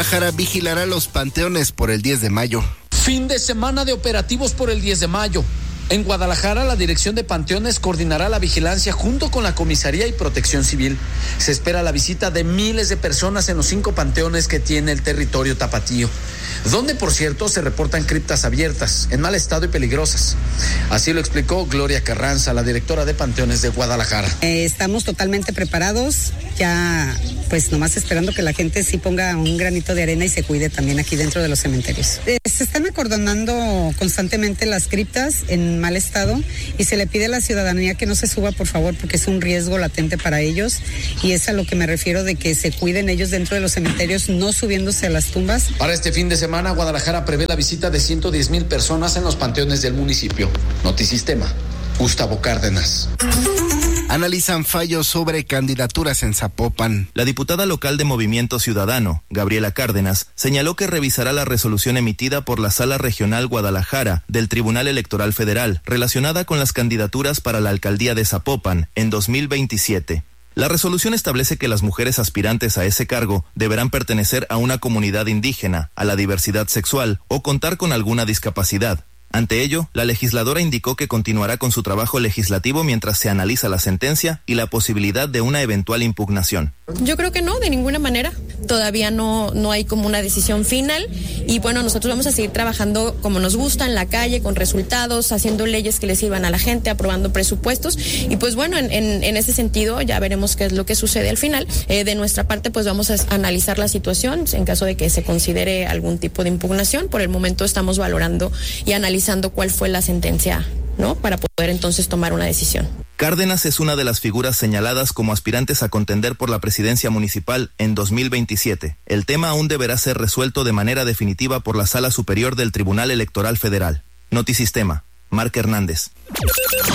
Guadalajara vigilará los panteones por el 10 de mayo. Fin de semana de operativos por el 10 de mayo. En Guadalajara, la Dirección de Panteones coordinará la vigilancia junto con la Comisaría y Protección Civil. Se espera la visita de miles de personas en los 5 panteones que tiene el territorio tapatío, donde, por cierto, se reportan criptas abiertas, en mal estado y peligrosas. Así lo explicó Gloria Carranza, la directora de Panteones de Guadalajara. Estamos totalmente preparados, ya pues nomás esperando que la gente sí ponga un granito de arena y se cuide también aquí dentro de los cementerios. Se están acordonando constantemente las criptas en mal estado y se le pide a la ciudadanía que no se suba, por favor, porque es un riesgo latente para ellos, y es a lo que me refiero, de que se cuiden ellos dentro de los cementerios, no subiéndose a las tumbas. Para este fin de semana, Guadalajara prevé la visita de 110,000 personas en los panteones del municipio. Notisistema, Gustavo Cárdenas. Analizan fallos sobre candidaturas en Zapopan. La diputada local de Movimiento Ciudadano, Gabriela Cárdenas, señaló que revisará la resolución emitida por la Sala Regional Guadalajara del Tribunal Electoral Federal relacionada con las candidaturas para la alcaldía de Zapopan en 2027. La resolución establece que las mujeres aspirantes a ese cargo deberán pertenecer a una comunidad indígena, a la diversidad sexual o contar con alguna discapacidad. Ante ello, la legisladora indicó que continuará con su trabajo legislativo mientras se analiza la sentencia y la posibilidad de una eventual impugnación. Yo creo que no, de ninguna manera. Todavía no hay como una decisión final y bueno, nosotros vamos a seguir trabajando como nos gusta en la calle, con resultados, haciendo leyes que le sirvan a la gente, aprobando presupuestos y pues bueno, en ese sentido ya veremos qué es lo que sucede al final. De nuestra parte pues vamos a analizar la situación en caso de que se considere algún tipo de impugnación. Por el momento estamos valorando y analizando cuál fue la sentencia, ¿no? Para poder entonces tomar una decisión. Cárdenas es una de las figuras señaladas como aspirantes a contender por la presidencia municipal en 2027. El tema aún deberá ser resuelto de manera definitiva por la Sala Superior del Tribunal Electoral Federal. Notisistema, Marc Hernández.